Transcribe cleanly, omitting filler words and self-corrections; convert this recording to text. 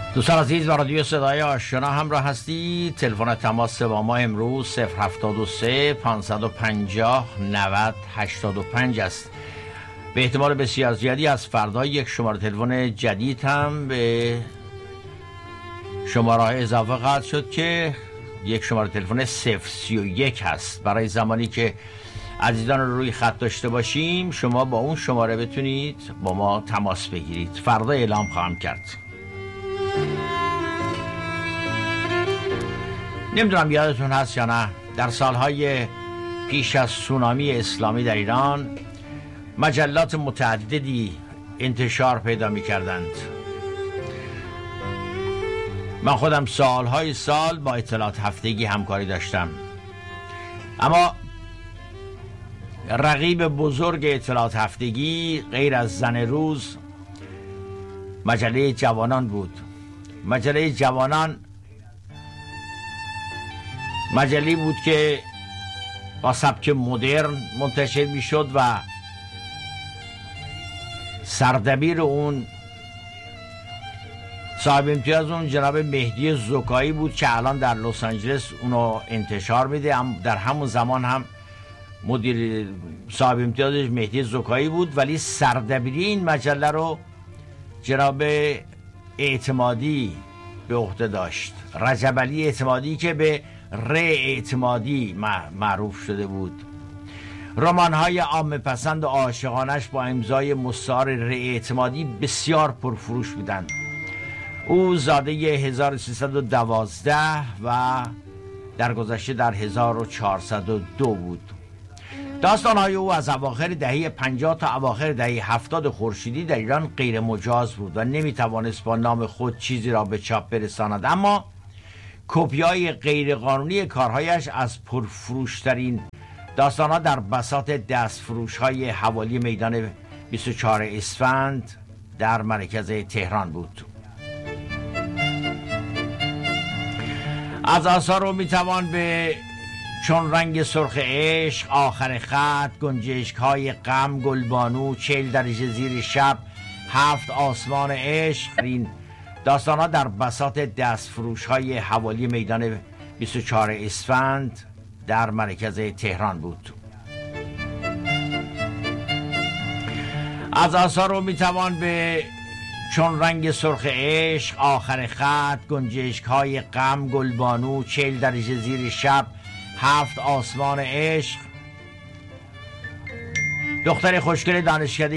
دوستان عزیز و رادیو صدای آشنا همراه هستی. تلفن تماس با ما امروز 073 550 90 85 است. به احتمال بسیار زیادی از فردا یک شماره تلفن جدید هم به شماره اضافه خواهد شد که یک شماره تلفن 031 هست. برای زمانی که عزیزان رو روی خط داشته باشیم شما با اون شماره بتونید با ما تماس بگیرید. فردا اعلام خواهم کرد. نمیدونم یادتون هست یا نه، در سالهای پیش از سونامی اسلامی در ایران مجلات متعددی انتشار پیدا می کردند. من خودم سالهای سال با اطلاعات هفتگی همکاری داشتم، اما رقیب بزرگ اطلاعات هفتگی غیر از زن روز مجله جوانان بود. مجله جوانان مجله بود که با سبک مدرن منتشر می شد و سردبیر اون صاحب امتیاز اون جناب مهدی زکایی بود که الان در لس آنجلس اونو انتشار میده. در همون زمان هم مدیر صاحب امتیازش مهدی زکایی بود، ولی سردبیری این مجله رو جناب اعتمادی به عهده داشت. رجب علی اعتمادی که به ر اعتمادی معروف شده بود. رمان‌های عامه پسند و عاشقانش با امضای مستعار ر اعتمادی بسیار پرفروش بودند. او زاده 1312 و در گذشته در 1402 بود. داستان‌های او از اواخر دهه 50 تا اواخر دهه 70 خورشیدی در ایران غیر مجاز بود و نمیتوانست با نام خود چیزی را به چاپ برساند، اما کپی‌های غیرقانونی کارهایش از پرفروشترین داستان‌ها در بساط دستفروش‌های حوالی میدان 24 اسفند در مرکز تهران بود. از آثار رو میتوان به چون رنگ سرخ عشق، آخر خط، گنجشک‌های غم، گلبانو، 40 درجه زیر شب، 7 آسمان عشق، این داستان‌ها در بساط دستفروش‌های حوالی میدان 24 اسفند در مرکز تهران بود. از آثار رو میتوان به چون رنگ سرخ عشق، آخر خط، گنجشک‌های غم، گلبانو، 40 درجه زیر شب، 7 آسمان عشق، دختر خوشگل دانشکده